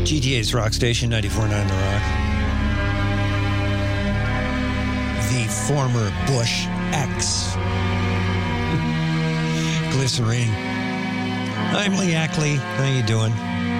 GTA's Rock Station, 94.9 The Rock. The former Bush X. Glycerine. I'm Lee Ackley. How you doing?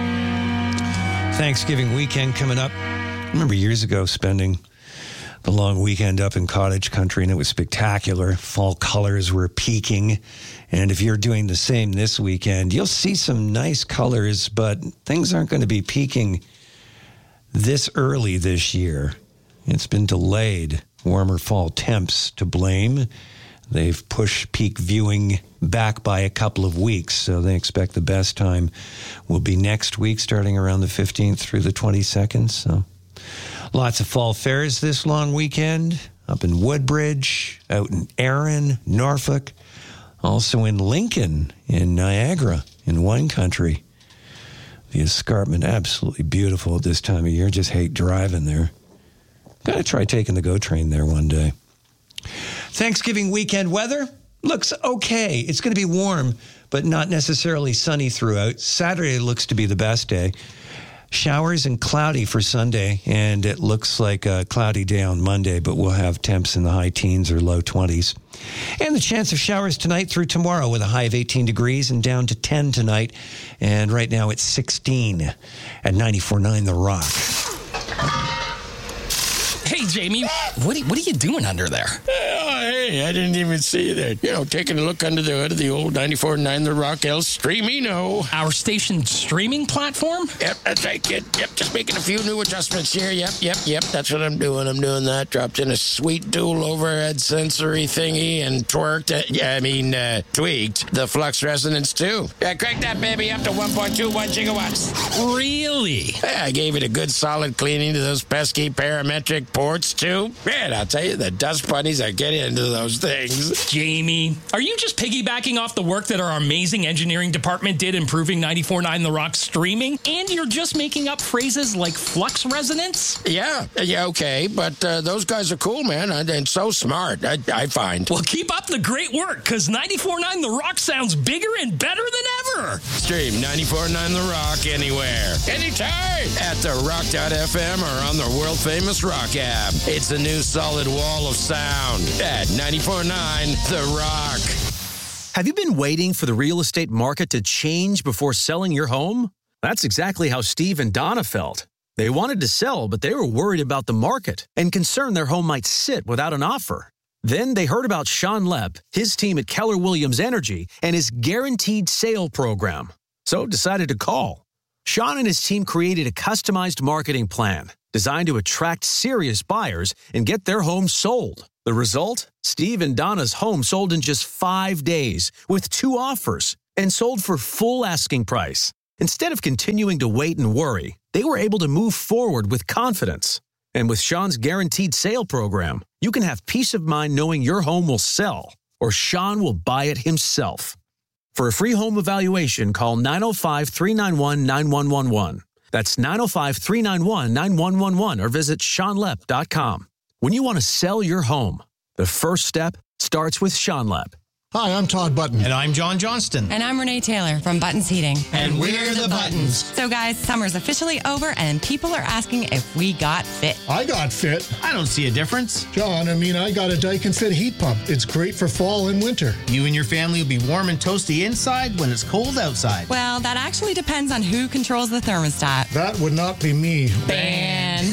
Thanksgiving weekend coming up. I remember years ago spending the long weekend up in cottage country, and it was spectacular. Fall colors were peaking. And if you're doing the same this weekend, you'll see some nice colors, but things aren't going to be peaking this early this year. It's been delayed. Warmer fall temps to blame. They've pushed peak viewing back by a couple of weeks, so they expect the best time will be next week, starting around the 15th through the 22nd. So lots of fall fairs this long weekend, up in Woodbridge, out in Erin, Norfolk, also in Lincoln, in Niagara, in wine country. The escarpment, absolutely beautiful at this time of year. Just hate driving there. Got to try taking the GO train there one day. Thanksgiving weekend weather looks okay. It's going to be warm, but not necessarily sunny throughout. Saturday looks to be the best day. Showers and cloudy for Sunday, and it looks like a cloudy day on Monday, but we'll have temps in the high teens or low 20s. And the chance of showers tonight through tomorrow with a high of 18 degrees and down to 10 tonight. And right now it's 16 at 94.9 The Rock. Hey, Jamie, what are you doing under there? Oh, hey, I didn't even see that. You know, taking a look under the hood of the old 94.9 The Rock El Streamino. Our station streaming platform? Yep, that's right, kid. Yep, just making a few new adjustments here. Yep, that's what I'm doing. I'm doing that. Dropped in a sweet dual overhead sensory thingy and tweaked the flux resonance, too. Yeah, crank that baby up to 1.21 gigawatts. Really? Yeah, I gave it a good solid cleaning to those pesky parametric ports, too. Man, I'll tell you, the dust bunnies are getting into those things. Jamie, are you just piggybacking off the work that our amazing engineering department did improving 94.9 The Rock streaming? And you're just making up phrases like flux resonance? Yeah, okay, but those guys are cool, man, and so smart, I find. Well, keep up the great work, because 94.9 The Rock sounds bigger and better than ever. Stream 94.9 The Rock anywhere, anytime, at therock.fm or on the world-famous Rock app. It's a new solid wall of sound at 94.9 The Rock. Have you been waiting for the real estate market to change before selling your home? That's exactly how Steve and Donna felt. They wanted to sell, but they were worried about the market and concerned their home might sit without an offer. Then they heard about Sean Lepp, his team at Keller Williams Energy, and his guaranteed sale program. So decided to call. Sean and his team created a customized marketing plan designed to attract serious buyers and get their home sold. The result? Steve and Donna's home sold in just 5 days with 2 offers and sold for full asking price. Instead of continuing to wait and worry, they were able to move forward with confidence. And with Sean's guaranteed sale program, you can have peace of mind knowing your home will sell or Sean will buy it himself. For a free home evaluation, call 905-391-9111. That's 905-391-9111 or visit SeanLepp.com. When you want to sell your home, the first step starts with Sean Lepp. Hi, I'm Todd Button. And I'm John Johnston. And I'm Renee Taylor from Buttons Heating. And we're the Buttons. So guys, summer's officially over and people are asking if we got fit. I got fit. I don't see a difference. John, I got a Daikin Fit heat pump. It's great for fall and winter. You and your family will be warm and toasty inside when it's cold outside. Well, that actually depends on who controls the thermostat. That would not be me. Banned.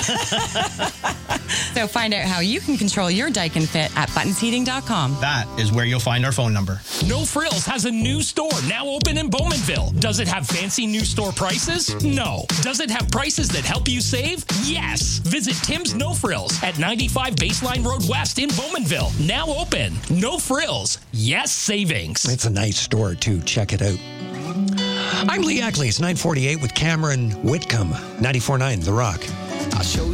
So find out how you can control your Daikin Fit at buttonsheating.com. That is where you'll find our phone number. No Frills has a new store now open in Bowmanville. Does it have fancy new store prices? No. Does it have prices that help you save? Yes. Visit Tim's No Frills at 95 Baseline Road West in Bowmanville. Now open. No Frills. Yes savings. It's a nice store, too. Check it out. I'm Lee Ackley. It's 9:48 with Cameron Whitcomb, 94.9 The Rock. I'll show